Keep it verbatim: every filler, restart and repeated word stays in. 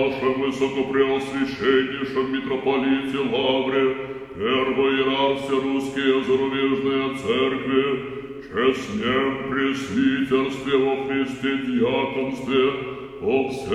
нашем высокопреосвященнейшем митрополите Лавре, первой иерархии русские зарубежные церкви, честнем пресвитерстве во Христе диаконстве, о